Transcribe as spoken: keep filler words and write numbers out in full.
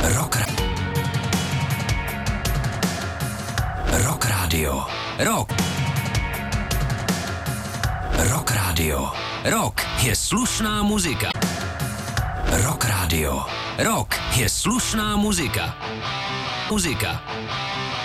Rock. Rock Radio. Rock. Rock Radio. Rock je slušná muzika. Rock Radio. Rock je slušná muzika. Muzika.